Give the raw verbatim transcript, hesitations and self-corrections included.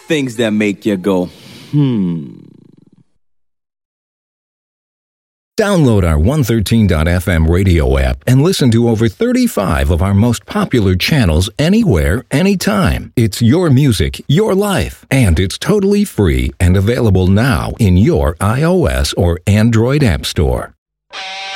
Things that make you go, hmm. Download our one thirteen dot f m radio app and listen to over thirty-five of our most popular channels anywhere, anytime. It's your music, your life, and it's totally free and available now in your iOS or Android app store.